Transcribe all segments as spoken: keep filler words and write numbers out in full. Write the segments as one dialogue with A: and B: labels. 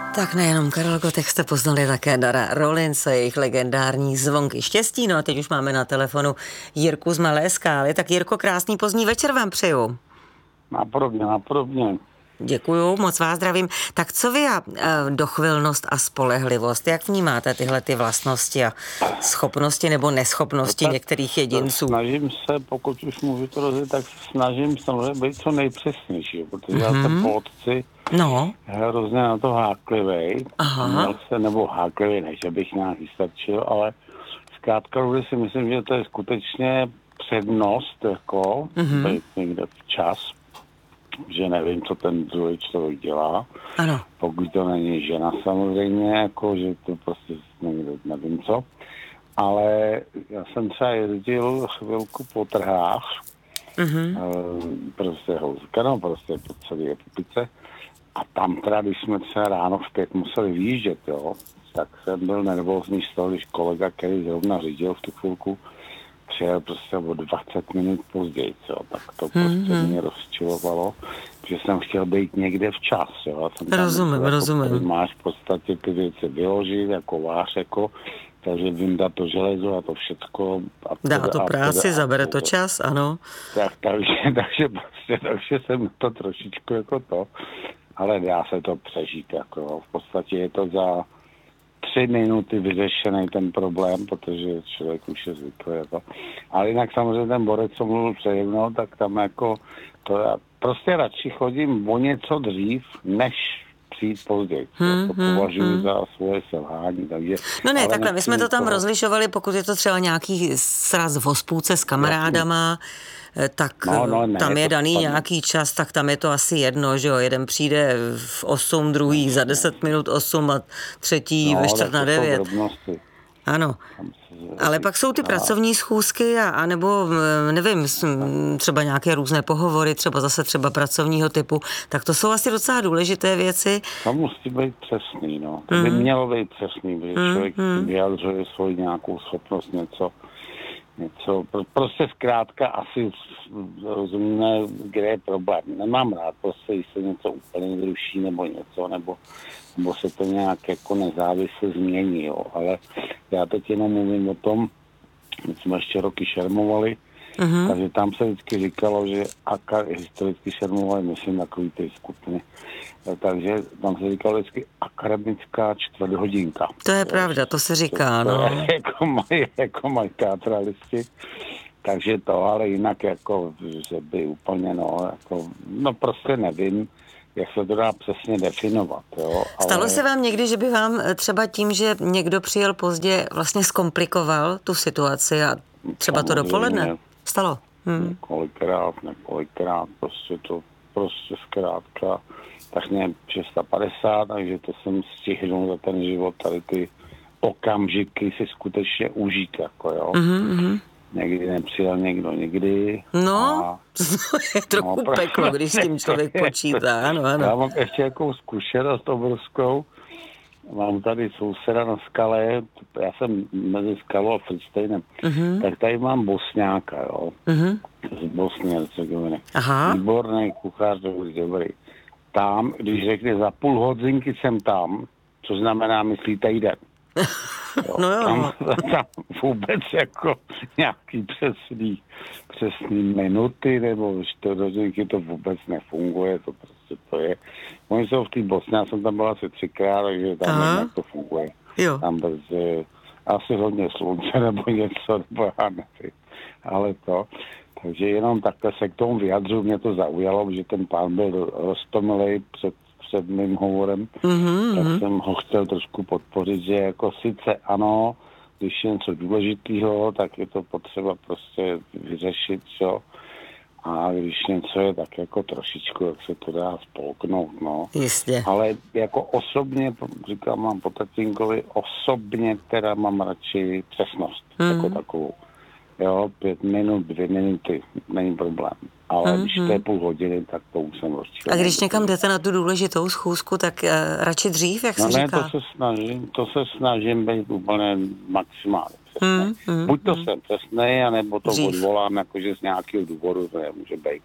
A: Tak nejenom Karel Gott, jak jste poznali také Dara Rollins a jejich legendární Zvonky štěstí. No a teď už máme na telefonu Jirku z Malé Skály. Tak Jirko, krásný pozdní večer vám přeju.
B: Napodobně, napodobně.
A: Děkuju, moc vás zdravím. Tak co vy a dochvilnost a spolehlivost, jak vnímáte tyhle ty vlastnosti a schopnosti nebo neschopnosti no některých jedinců?
B: Snažím se, pokud už můžu to rozdělit, tak snažím samozřejmě být co nejpřesnější, protože mm-hmm. já jsem po otci no. hrozně na to háklivej. Měl se, nebo háklivej, než bych nějak vystačil, ale zkrátka si myslím, že to je skutečně přednost, jako mm-hmm. být někde včas, že nevím, co ten druhý člověk dělá. Ano. Pokud to není žena samozřejmě, jako, že to prostě někde, nevím co. Ale já jsem třeba jezdil chvilku po trhách, mm-hmm. prostě houzka, no prostě po celé republice. A tam teda, když jsme třeba ráno v pět museli vyjíždět, jo, tak jsem byl nervózní z toho, když kolega, který zrovna řídil v tu chvilku, přijel prostě o dvacet minut později, jo, tak to prostě mm-hmm. mě rozčilovalo, že jsem chtěl být někde včas, jo. Jsem
A: rozumím,
B: tam,
A: rozumím.
B: Jako, máš v podstatě ty věci vyložit, jako váš, jako, takže vyndat to železo a to všecko. A
A: dá to práci, a zabere to čas, ano.
B: Tak, takže, takže prostě, takže jsem to trošičku jako to, ale dá se to přežít, jako, v podstatě je to za tři minuty vyřešený ten problém, protože člověk už je zvyklý. Jako. Ale jinak samozřejmě ten borec, co mluvil přede mnou, tak tam jako to já prostě radši chodím o něco dřív, než přijít později. Hmm, to považuji hmm, za svoje selhání. Takže,
A: no ne, takhle, my jsme to tam toho rozlišovali, pokud je to třeba nějaký sraz v hospůdce s kamarádama, tak no, no, ne, tam je daný spadne. Nějaký čas, tak tam je to asi jedno, že jo, jeden přijde v osm, druhý za deset minut osm a třetí no, ve čtvrt na devět. Ano. Ale pak jsou ty pracovní schůzky a, a nebo, nevím, třeba nějaké různé pohovory, třeba zase třeba pracovního typu, tak to jsou asi docela důležité věci.
B: To musí být přesný, no. To by mm. mělo být přesný, protože mm. člověk mm. vyjadřuje svoji nějakou schopnost, něco, něco, prostě zkrátka asi rozumíme, kde je problém. Nemám rád, prostě, když se něco úplně vyruší nebo něco, nebo nebo se to nějak jako nezávisle změní, jo. Ale já teď jenom mluvím o tom, my jsme ještě roky šermovali, uh-huh. takže tam se vždycky říkalo, že aka, historicky šermovali, myslím, takový ty skupiny, takže tam se říkalo vždycky akademická čtvrthodinka.
A: To je pravda, to se říká, to,
B: to
A: no.
B: Je, jako mají, jako mají teatralisti, takže to, ale jinak jako, že by úplně, no, jako, no prostě nevím, jak se to dá přesně definovat. Jo? Ale...
A: Stalo se vám někdy, že by vám třeba tím, že někdo přijel pozdě, vlastně zkomplikoval tu situaci a třeba samozřejmě, to dopoledne? Stalo? Hmm.
B: Několikrát, několikrát, prostě to prostě zkrátka, tak mě šest padesát, takže to jsem stihnul za ten život, tady ty okamžiky si skutečně užít, jako jo. Mm-hmm. Někdy nepřijel někdo, někdy.
A: No, a, to je trochu no, peklo, když s tím člověk počítá, ano, ano.
B: Já mám ještě jakou zkušenost obrovskou. Mám tady souseda na skale, já jsem mezi Skalou a Fritsteinem, uh-huh. tak tady mám Bosňáka, jo, uh-huh. z Bosny a Hercegoviny. Výborný kuchař, dobrý, dobrý. Tam, když řekne za půl hodinky jsem tam, co znamená myslí týden. Jo,
A: no jo.
B: Tam, tam vůbec jako nějaký přesný, přesný minuty nebo čtvrthodinky to vůbec nefunguje, to prostě to je. Oni jsou v té Bosně, já jsem tam byl asi třikrát, takže tam nevím, jak to funguje. Jo. Tam prostě asi hodně slunce nebo něco, nebo já nevím, ale to. Takže jenom takhle se k tomu vyjadřu, mě to zaujalo, že ten pán byl roztomilej před před mým hovorem, mm-hmm. tak jsem ho chtěl trošku podpořit, že jako sice ano, když je něco důležitého, tak je to potřeba prostě vyřešit, jo. A když něco je tak jako trošičku, jak se to dá spolknout, no.
A: Jistě.
B: Ale jako osobně, říkám, mám po tatínkovi, osobně teda mám radši přesnost, mm. jako takovou. Jo, pět minut, dvě minuty, není problém. Ale mm-hmm. když to je půl hodiny, tak to už jsem rozčílený.
A: A když někam jdete na tu důležitou schůzku, tak uh, radši dřív, jak se
B: no ne,
A: říká?
B: to se snažím, to se snažím být úplně maximálně přesný. Mm-hmm. Buď to jsem přesnej, anebo to dřív. Odvolám, jakože z nějakého důvodu to nemůže být.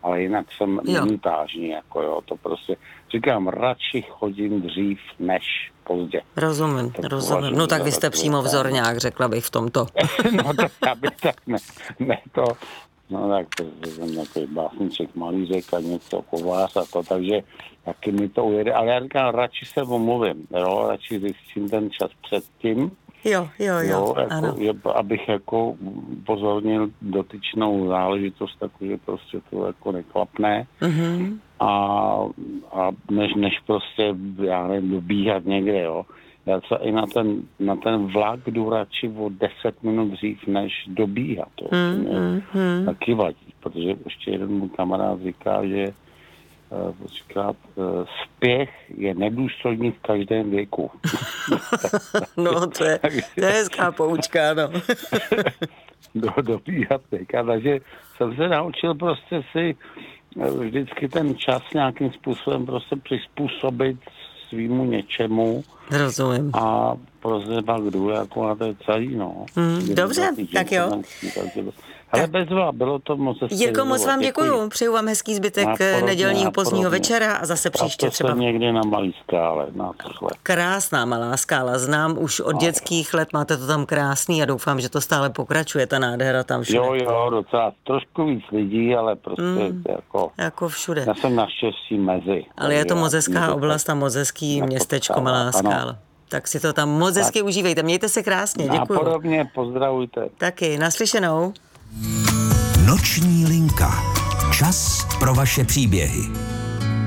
B: ale jinak jsem minutážní, jako jo, to prostě, říkám, radši chodím dřív než pozdě.
A: Rozumím, to rozumím. No tak vy jste přímo vzorňák, řekla bych v tomto.
B: No to já bych tak ne, ne to, no tak to jsem takový básniček, malířek a něco, kovář a to, takže taky mi to ujede, ale já říkám, radši se omluvím, jo, radši zjistím ten čas předtím,
A: Jo, jo, jo,
B: jo jako,
A: ano.
B: Je, abych jako pozornil dotyčnou záležitost, takže prostě to jako neklapne. Mm-hmm. A, a než, než prostě, já nevím, dobíhat někde, jo. Já se i na ten, na ten vlak jdu radši o deset minut dřív, než dobíhat. To mm-hmm. taky vadí, protože ještě jeden můj kamarád říká, že říkat, spěch je nedůstojný v každém věku.
A: No, to je, to je hezká poučka, no.
B: Do, dobíhat teďka, takže jsem se naučil prostě si vždycky ten čas nějakým způsobem prostě přizpůsobit svýmu něčemu.
A: Rozumím.
B: A prostě pak jdu jako na to celý, no.
A: Mm, dobře, tak jo.
B: Ale bezva, bylo to moc hezké.
A: Jirko, moc vám děkuju. Přeju vám hezký zbytek nedělního pozdního večera a zase příště
B: a to
A: třeba.
B: někde na malý skále. Na
A: Krásná malá skála, znám už od dětských let, máte to tam krásný a doufám, že to stále pokračuje, ta nádhera tam všude.
B: Jo, jo, docela trošku víc lidí, ale prostě mm, jako...
A: Jako všude.
B: Já jsem naštěstí mezi.
A: Ale je to moc hezká oblast a moc hezký městečko, malá skála. Tak si to tam moc hezky užívejte. Mějte se krásně, děkuju.
B: A podobně, pozdravujte.
A: Taky, naslyšenou.
C: Noční linka. Čas pro vaše příběhy.